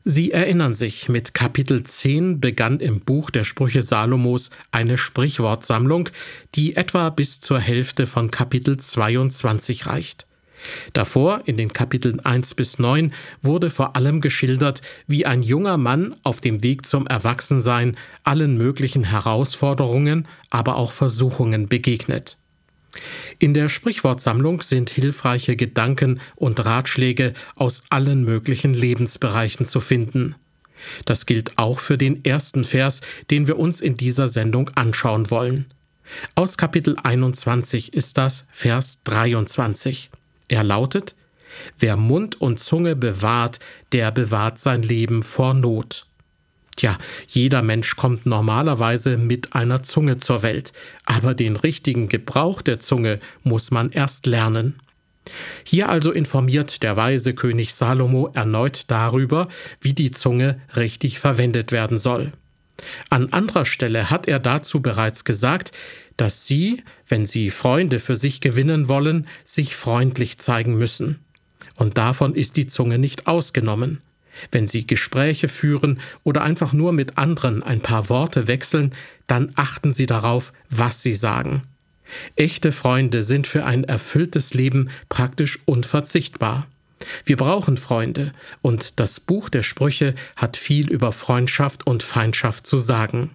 Sie erinnern sich, mit Kapitel 10 begann im Buch der Sprüche Salomos eine Sprichwortsammlung, die etwa bis zur Hälfte von Kapitel 22 reicht. Davor, in den Kapiteln 1 bis 9, wurde vor allem geschildert, wie ein junger Mann auf dem Weg zum Erwachsensein allen möglichen Herausforderungen, aber auch Versuchungen begegnet. In der Sprichwortsammlung sind hilfreiche Gedanken und Ratschläge aus allen möglichen Lebensbereichen zu finden. Das gilt auch für den ersten Vers, den wir uns in dieser Sendung anschauen wollen. Aus Kapitel 21 ist das Vers 23. Er lautet: Wer Mund und Zunge bewahrt, der bewahrt sein Leben vor Not. Tja, jeder Mensch kommt normalerweise mit einer Zunge zur Welt, aber den richtigen Gebrauch der Zunge muss man erst lernen. Hier also informiert der weise König Salomo erneut darüber, wie die Zunge richtig verwendet werden soll. An anderer Stelle hat er dazu bereits gesagt, dass Sie, wenn Sie Freunde für sich gewinnen wollen, sich freundlich zeigen müssen. Und davon ist die Zunge nicht ausgenommen. Wenn Sie Gespräche führen oder einfach nur mit anderen ein paar Worte wechseln, dann achten Sie darauf, was Sie sagen. Echte Freunde sind für ein erfülltes Leben praktisch unverzichtbar. Wir brauchen Freunde, und das Buch der Sprüche hat viel über Freundschaft und Feindschaft zu sagen.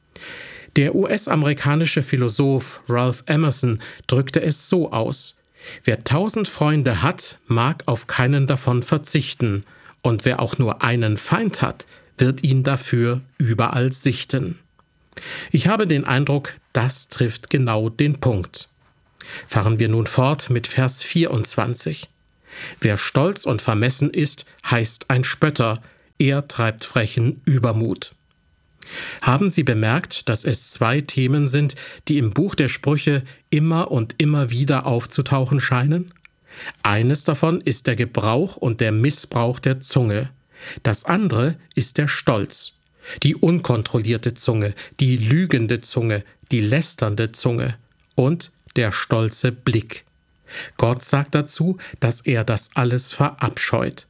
Der US-amerikanische Philosoph Ralph Emerson drückte es so aus: Wer 1000 Freunde hat, mag auf keinen davon verzichten, und wer auch nur einen Feind hat, wird ihn dafür überall sichten. Ich habe den Eindruck, das trifft genau den Punkt. Fahren wir nun fort mit Vers 24. Wer stolz und vermessen ist, heißt ein Spötter, er treibt frechen Übermut. Haben Sie bemerkt, dass es 2 Themen sind, die im Buch der Sprüche immer und immer wieder aufzutauchen scheinen? Eines davon ist der Gebrauch und der Missbrauch der Zunge. Das andere ist der Stolz. Die unkontrollierte Zunge, die lügende Zunge, die lästernde Zunge und der stolze Blick. Gott sagt dazu, dass er das alles verabscheut.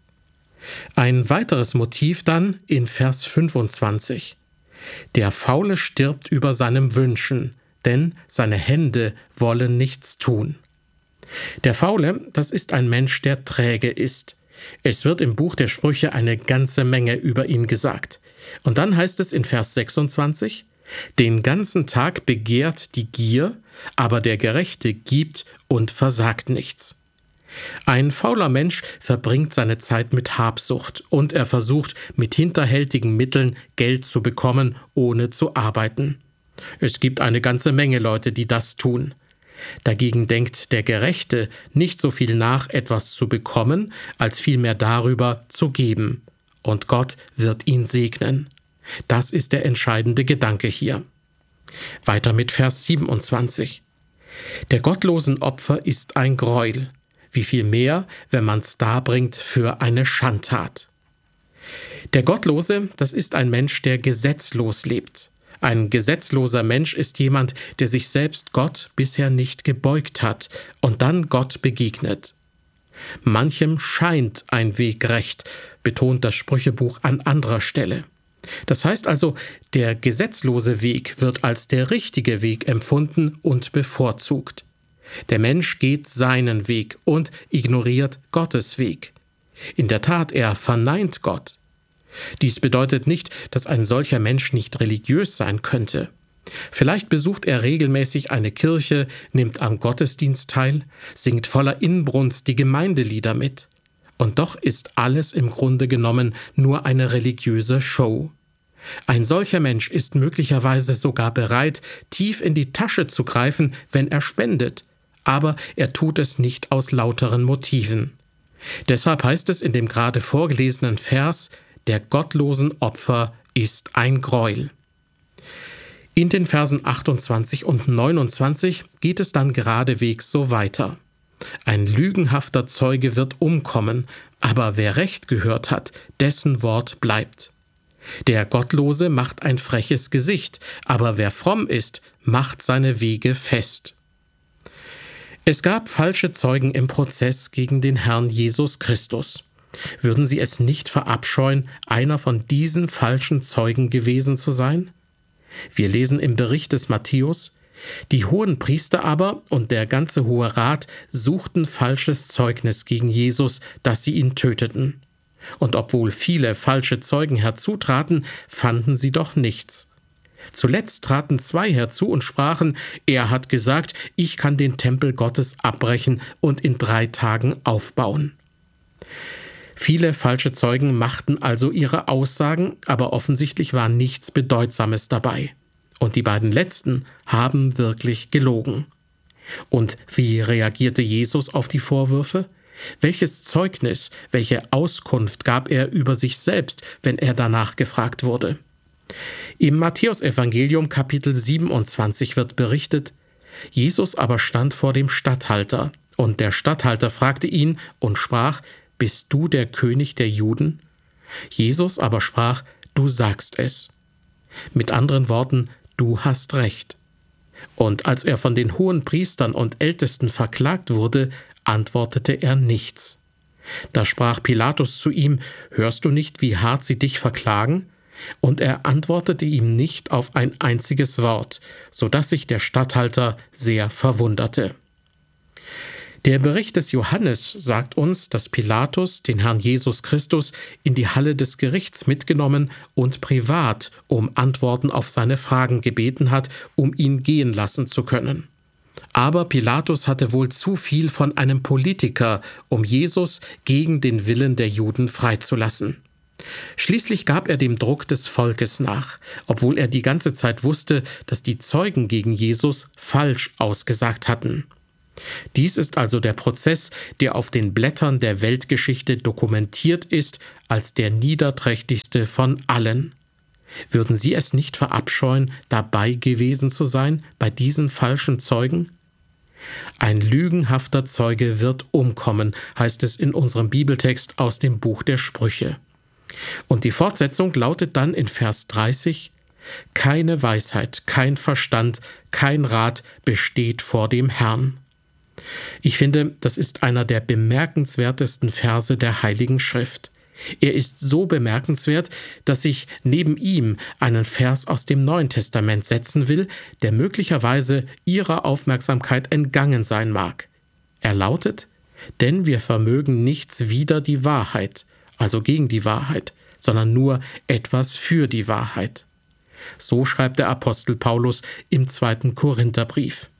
Ein weiteres Motiv dann in Vers 25. Der Faule stirbt über seinem Wünschen, denn seine Hände wollen nichts tun. Der Faule, das ist ein Mensch, der träge ist. Es wird im Buch der Sprüche eine ganze Menge über ihn gesagt. Und dann heißt es in Vers 26, den ganzen Tag begehrt die Gier, aber der Gerechte gibt und versagt nichts. Ein fauler Mensch verbringt seine Zeit mit Habsucht und er versucht, mit hinterhältigen Mitteln Geld zu bekommen, ohne zu arbeiten. Es gibt eine ganze Menge Leute, die das tun. Dagegen denkt der Gerechte nicht so viel nach, etwas zu bekommen, als vielmehr darüber zu geben. Und Gott wird ihn segnen. Das ist der entscheidende Gedanke hier. Weiter mit Vers 27. Der gottlosen Opfer ist ein Greuel. Wie viel mehr, wenn man's darbringt für eine Schandtat. Der Gottlose, das ist ein Mensch, der gesetzlos lebt. Ein gesetzloser Mensch ist jemand, der sich selbst Gott bisher nicht gebeugt hat und dann Gott begegnet. Manchem scheint ein Weg recht, betont das Sprüchebuch an anderer Stelle. Das heißt also, der gesetzlose Weg wird als der richtige Weg empfunden und bevorzugt. Der Mensch geht seinen Weg und ignoriert Gottes Weg. In der Tat, er verneint Gott. Dies bedeutet nicht, dass ein solcher Mensch nicht religiös sein könnte. Vielleicht besucht er regelmäßig eine Kirche, nimmt am Gottesdienst teil, singt voller Inbrunst die Gemeindelieder mit. Und doch ist alles im Grunde genommen nur eine religiöse Show. Ein solcher Mensch ist möglicherweise sogar bereit, tief in die Tasche zu greifen, wenn er spendet, aber er tut es nicht aus lauteren Motiven. Deshalb heißt es in dem gerade vorgelesenen Vers, der gottlosen Opfer ist ein Greuel. In den Versen 28 und 29 geht es dann geradewegs so weiter. Ein lügenhafter Zeuge wird umkommen, aber wer Recht gehört hat, dessen Wort bleibt. Der Gottlose macht ein freches Gesicht, aber wer fromm ist, macht seine Wege fest. Es gab falsche Zeugen im Prozess gegen den Herrn Jesus Christus. Würden Sie es nicht verabscheuen, einer von diesen falschen Zeugen gewesen zu sein? Wir lesen im Bericht des Matthäus: Die Hohenpriester aber und der ganze Hohe Rat suchten falsches Zeugnis gegen Jesus, dass sie ihn töteten. Und obwohl viele falsche Zeugen herzutraten, fanden sie doch nichts. Zuletzt traten 2 herzu und sprachen: Er hat gesagt, ich kann den Tempel Gottes abbrechen und in 3 Tagen aufbauen. Viele falsche Zeugen machten also ihre Aussagen, aber offensichtlich war nichts Bedeutsames dabei. Und die beiden letzten haben wirklich gelogen. Und wie reagierte Jesus auf die Vorwürfe? Welches Zeugnis, welche Auskunft gab er über sich selbst, wenn er danach gefragt wurde? Im Matthäusevangelium Kapitel 27 wird berichtet: Jesus aber stand vor dem Statthalter, und der Statthalter fragte ihn und sprach: Bist du der König der Juden? Jesus aber sprach: Du sagst es. Mit anderen Worten, du hast recht. Und als er von den Hohenpriestern und Ältesten verklagt wurde, antwortete er nichts. Da sprach Pilatus zu ihm: Hörst du nicht, wie hart sie dich verklagen? Und er antwortete ihm nicht auf ein einziges Wort, so dass sich der Statthalter sehr verwunderte. Der Bericht des Johannes sagt uns, dass Pilatus den Herrn Jesus Christus in die Halle des Gerichts mitgenommen und privat um Antworten auf seine Fragen gebeten hat, um ihn gehen lassen zu können. Aber Pilatus hatte wohl zu viel von einem Politiker, um Jesus gegen den Willen der Juden freizulassen. Schließlich gab er dem Druck des Volkes nach, obwohl er die ganze Zeit wusste, dass die Zeugen gegen Jesus falsch ausgesagt hatten. Dies ist also der Prozess, der auf den Blättern der Weltgeschichte dokumentiert ist als der niederträchtigste von allen. Würden Sie es nicht verabscheuen, dabei gewesen zu sein bei diesen falschen Zeugen? Ein lügenhafter Zeuge wird umkommen, heißt es in unserem Bibeltext aus dem Buch der Sprüche. Und die Fortsetzung lautet dann in Vers 30: Keine Weisheit, kein Verstand, kein Rat besteht vor dem Herrn. Ich finde, das ist einer der bemerkenswertesten Verse der Heiligen Schrift. Er ist so bemerkenswert, dass ich neben ihm einen Vers aus dem Neuen Testament setzen will, der möglicherweise Ihrer Aufmerksamkeit entgangen sein mag. Er lautet: Denn wir vermögen nichts wider die Wahrheit, also gegen die Wahrheit, sondern nur etwas für die Wahrheit. So schreibt der Apostel Paulus im 2. Korintherbrief.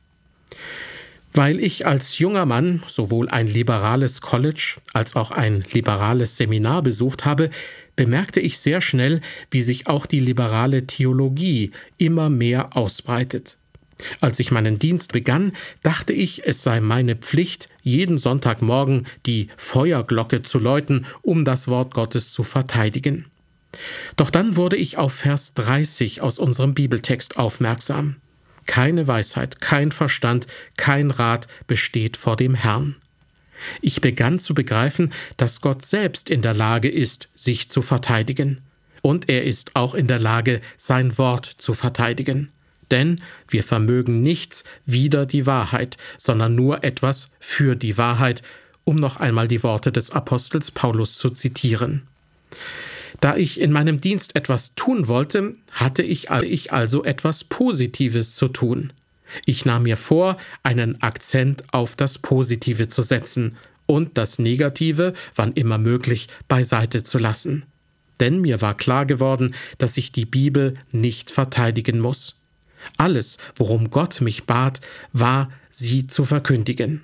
Weil ich als junger Mann sowohl ein liberales College als auch ein liberales Seminar besucht habe, bemerkte ich sehr schnell, wie sich auch die liberale Theologie immer mehr ausbreitet. Als ich meinen Dienst begann, dachte ich, es sei meine Pflicht, jeden Sonntagmorgen die Feuerglocke zu läuten, um das Wort Gottes zu verteidigen. Doch dann wurde ich auf Vers 30 aus unserem Bibeltext aufmerksam. Keine Weisheit, kein Verstand, kein Rat besteht vor dem Herrn. Ich begann zu begreifen, dass Gott selbst in der Lage ist, sich zu verteidigen. Und er ist auch in der Lage, sein Wort zu verteidigen. Denn wir vermögen nichts wider die Wahrheit, sondern nur etwas für die Wahrheit, um noch einmal die Worte des Apostels Paulus zu zitieren. Da ich in meinem Dienst etwas tun wollte, hatte ich also etwas Positives zu tun. Ich nahm mir vor, einen Akzent auf das Positive zu setzen und das Negative, wann immer möglich, beiseite zu lassen. Denn mir war klar geworden, dass ich die Bibel nicht verteidigen muss. Alles, worum Gott mich bat, war, sie zu verkündigen.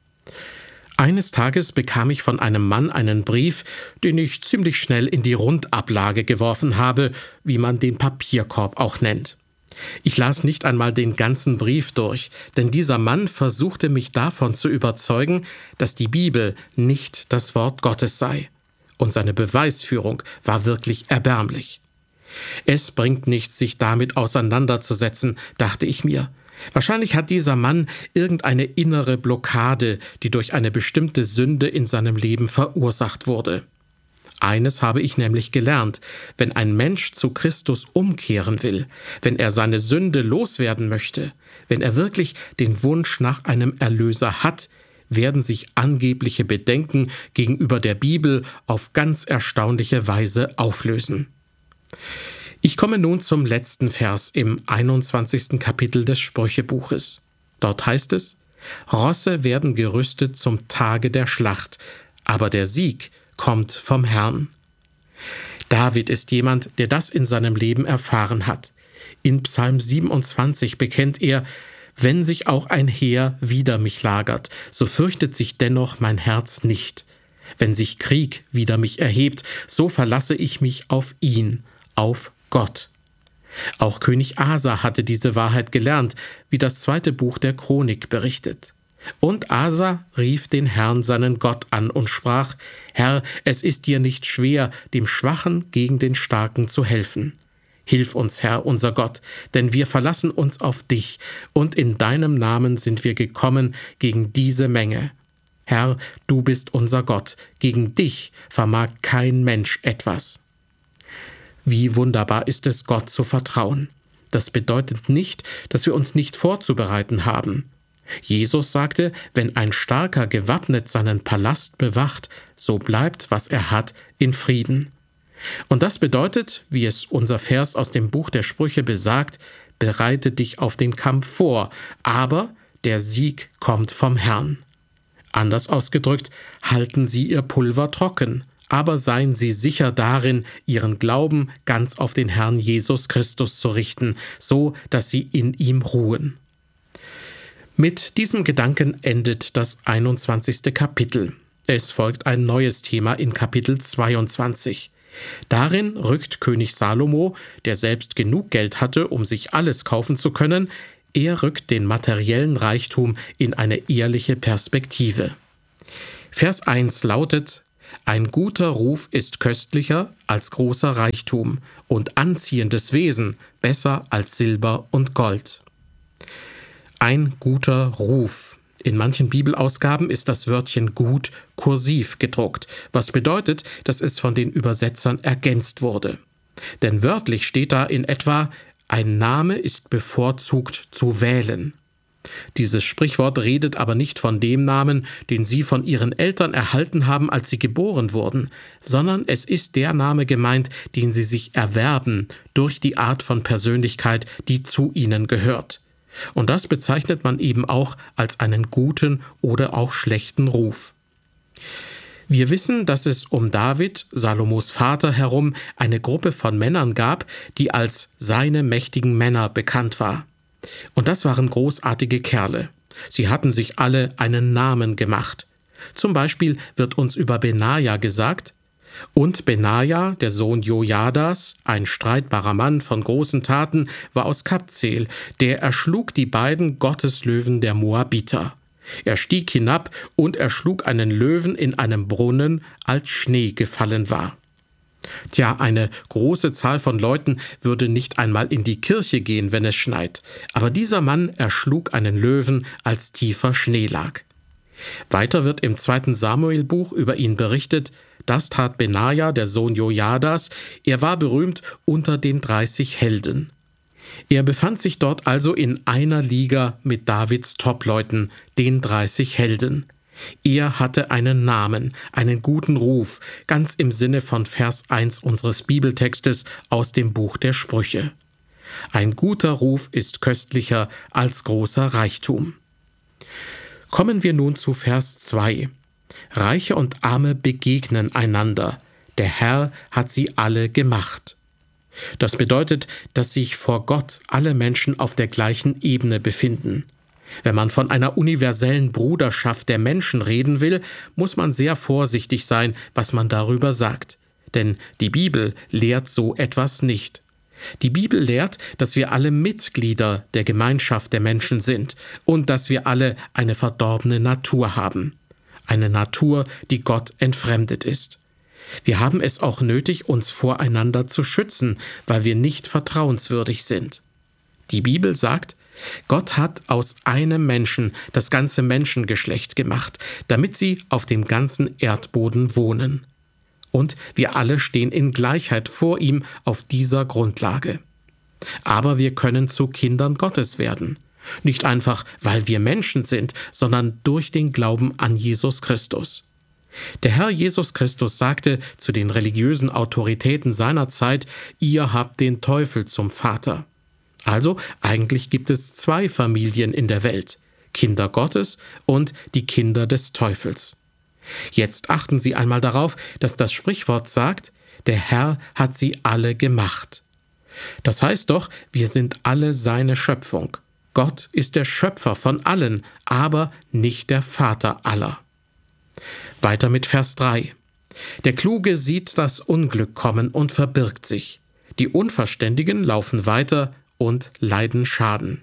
Eines Tages bekam ich von einem Mann einen Brief, den ich ziemlich schnell in die Rundablage geworfen habe, wie man den Papierkorb auch nennt. Ich las nicht einmal den ganzen Brief durch, denn dieser Mann versuchte mich davon zu überzeugen, dass die Bibel nicht das Wort Gottes sei. Und seine Beweisführung war wirklich erbärmlich. Es bringt nichts, sich damit auseinanderzusetzen, dachte ich mir. Wahrscheinlich hat dieser Mann irgendeine innere Blockade, die durch eine bestimmte Sünde in seinem Leben verursacht wurde. Eines habe ich nämlich gelernt: Wenn ein Mensch zu Christus umkehren will, wenn er seine Sünde loswerden möchte, wenn er wirklich den Wunsch nach einem Erlöser hat, werden sich angebliche Bedenken gegenüber der Bibel auf ganz erstaunliche Weise auflösen. Ich komme nun zum letzten Vers im 21. Kapitel des Sprüchebuches. Dort heißt es: Rosse werden gerüstet zum Tage der Schlacht, aber der Sieg kommt vom Herrn. David ist jemand, der das in seinem Leben erfahren hat. In Psalm 27 bekennt er: Wenn sich auch ein Heer wider mich lagert, so fürchtet sich dennoch mein Herz nicht. Wenn sich Krieg wider mich erhebt, so verlasse ich mich auf ihn, auf Gott. Auch König Asa hatte diese Wahrheit gelernt, wie das 2. Buch der Chronik berichtet. Und Asa rief den Herrn, seinen Gott, an und sprach: Herr, es ist dir nicht schwer, dem Schwachen gegen den Starken zu helfen. Hilf uns, Herr, unser Gott, denn wir verlassen uns auf dich, und in deinem Namen sind wir gekommen gegen diese Menge. Herr, du bist unser Gott, gegen dich vermag kein Mensch etwas. Wie wunderbar ist es, Gott zu vertrauen. Das bedeutet nicht, dass wir uns nicht vorzubereiten haben. Jesus sagte, wenn ein Starker gewappnet seinen Palast bewacht, so bleibt, was er hat, in Frieden. Und das bedeutet, wie es unser Vers aus dem Buch der Sprüche besagt: Bereite dich auf den Kampf vor, aber der Sieg kommt vom Herrn. Anders ausgedrückt, halten Sie Ihr Pulver trocken, aber seien Sie sicher darin, Ihren Glauben ganz auf den Herrn Jesus Christus zu richten, so dass Sie in ihm ruhen. Mit diesem Gedanken endet das 21. Kapitel. Es folgt ein neues Thema in Kapitel 22. Darin rückt König Salomo, der selbst genug Geld hatte, um sich alles kaufen zu können, er rückt den materiellen Reichtum in eine ehrliche Perspektive. Vers 1 lautet: Ein guter Ruf ist köstlicher als großer Reichtum und anziehendes Wesen besser als Silber und Gold. Ein guter Ruf. In manchen Bibelausgaben ist das Wörtchen gut kursiv gedruckt, was bedeutet, dass es von den Übersetzern ergänzt wurde. Denn wörtlich steht da in etwa: Ein Name ist bevorzugt zu wählen. Dieses Sprichwort redet aber nicht von dem Namen, den Sie von Ihren Eltern erhalten haben, als Sie geboren wurden, sondern es ist der Name gemeint, den Sie sich erwerben durch die Art von Persönlichkeit, die zu Ihnen gehört. Und das bezeichnet man eben auch als einen guten oder auch schlechten Ruf. Wir wissen, dass es um David, Salomos Vater, herum eine Gruppe von Männern gab, die als seine mächtigen Männer bekannt war. Und das waren großartige Kerle. Sie hatten sich alle einen Namen gemacht. Zum Beispiel wird uns über Benaja gesagt: Und Benaja, der Sohn Jojadas, ein streitbarer Mann von großen Taten, war aus Kabzeel, der erschlug die beiden Gotteslöwen der Moabiter. Er stieg hinab und erschlug einen Löwen in einem Brunnen, als Schnee gefallen war. Tja, eine große Zahl von Leuten würde nicht einmal in die Kirche gehen, wenn es schneit. Aber dieser Mann erschlug einen Löwen, als tiefer Schnee lag. Weiter wird im 2. Samuelbuch über ihn berichtet: Das tat Benaja, der Sohn Jojadas. Er war berühmt unter den 30 Helden. Er befand sich dort also in einer Liga mit Davids Topleuten, den 30 Helden. Er hatte einen Namen, einen guten Ruf, ganz im Sinne von Vers 1 unseres Bibeltextes aus dem Buch der Sprüche. Ein guter Ruf ist köstlicher als großer Reichtum. Kommen wir nun zu Vers 2. Reiche und Arme begegnen einander. Der Herr hat sie alle gemacht. Das bedeutet, dass sich vor Gott alle Menschen auf der gleichen Ebene befinden. Wenn man von einer universellen Bruderschaft der Menschen reden will, muss man sehr vorsichtig sein, was man darüber sagt. Denn die Bibel lehrt so etwas nicht. Die Bibel lehrt, dass wir alle Mitglieder der Gemeinschaft der Menschen sind und dass wir alle eine verdorbene Natur haben. Eine Natur, die Gott entfremdet ist. Wir haben es auch nötig, uns voreinander zu schützen, weil wir nicht vertrauenswürdig sind. Die Bibel sagt, Gott hat aus einem Menschen das ganze Menschengeschlecht gemacht, damit sie auf dem ganzen Erdboden wohnen. Und wir alle stehen in Gleichheit vor ihm auf dieser Grundlage. Aber wir können zu Kindern Gottes werden. Nicht einfach, weil wir Menschen sind, sondern durch den Glauben an Jesus Christus. Der Herr Jesus Christus sagte zu den religiösen Autoritäten seiner Zeit: Ihr habt den Teufel zum Vater. Also eigentlich gibt es zwei Familien in der Welt: Kinder Gottes und die Kinder des Teufels. Jetzt achten Sie einmal darauf, dass das Sprichwort sagt: Der Herr hat sie alle gemacht. Das heißt doch, wir sind alle seine Schöpfung. Gott ist der Schöpfer von allen, aber nicht der Vater aller. Weiter mit Vers 3. Der Kluge sieht das Unglück kommen und verbirgt sich. Die Unverständigen laufen weiter und leiden Schaden.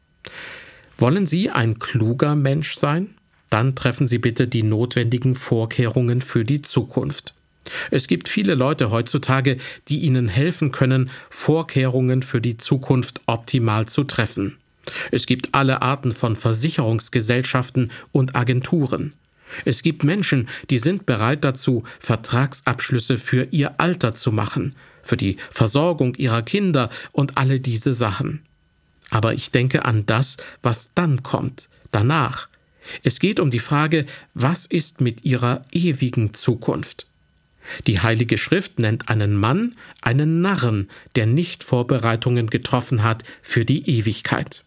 Wollen Sie ein kluger Mensch sein? Dann treffen Sie bitte die notwendigen Vorkehrungen für die Zukunft. Es gibt viele Leute heutzutage, die Ihnen helfen können, Vorkehrungen für die Zukunft optimal zu treffen. Es gibt alle Arten von Versicherungsgesellschaften und Agenturen. Es gibt Menschen, die sind bereit dazu, Vertragsabschlüsse für ihr Alter zu machen, für die Versorgung ihrer Kinder und alle diese Sachen. Aber ich denke an das, was dann kommt, danach. Es geht um die Frage, was ist mit ihrer ewigen Zukunft? Die Heilige Schrift nennt einen Mann einen Narren, der nicht Vorbereitungen getroffen hat für die Ewigkeit.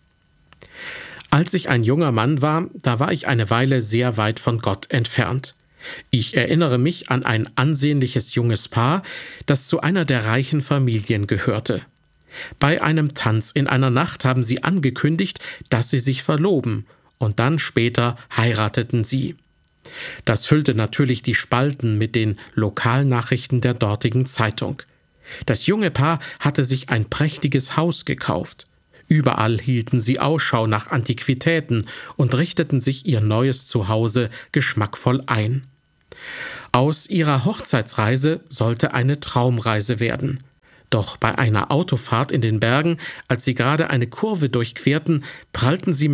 Als ich ein junger Mann war, da war ich eine Weile sehr weit von Gott entfernt. Ich erinnere mich an ein ansehnliches junges Paar, das zu einer der reichen Familien gehörte. Bei einem Tanz in einer Nacht haben sie angekündigt, dass sie sich verloben, und dann später heirateten sie. Das füllte natürlich die Spalten mit den Lokalnachrichten der dortigen Zeitung. Das junge Paar hatte sich ein prächtiges Haus gekauft. Überall hielten sie Ausschau nach Antiquitäten und richteten sich ihr neues Zuhause geschmackvoll ein. Aus ihrer Hochzeitsreise sollte eine Traumreise werden. Doch bei einer Autofahrt in den Bergen, als sie gerade eine Kurve durchquerten, prallten sie